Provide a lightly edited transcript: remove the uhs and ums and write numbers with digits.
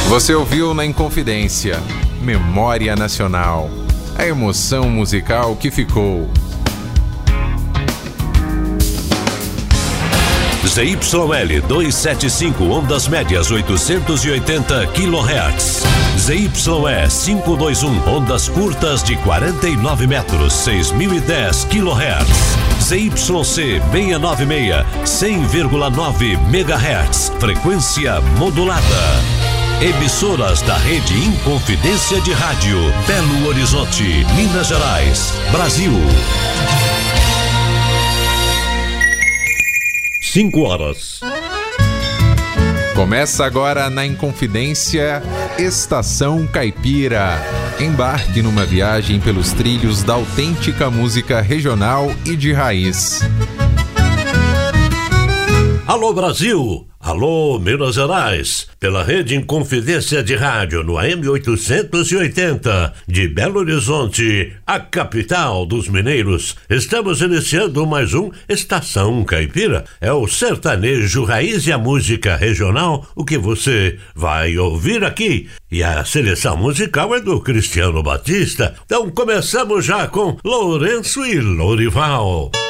Você ouviu na Inconfidência, Memória Nacional, a emoção musical que ficou. ZYL 275, ondas médias 880 kHz. ZYE 521, ondas curtas de 49 metros, 6010 kHz. ZYC 696, 100,9 MHz, frequência modulada. Emissoras da Rede Inconfidência de Rádio, Belo Horizonte, Minas Gerais, Brasil. 5 horas. Começa agora na Inconfidência, Estação Caipira. Embarque numa viagem pelos trilhos da autêntica música regional e de raiz. Alô Brasil, alô Minas Gerais, pela Rede Inconfidência de Rádio no AM 880 de Belo Horizonte, a capital dos mineiros. Estamos iniciando mais um Estação Caipira. É o sertanejo raiz e a música regional, o que você vai ouvir aqui. E a seleção musical é do Cristiano Batista. Então começamos já com Lourenço e Lourival.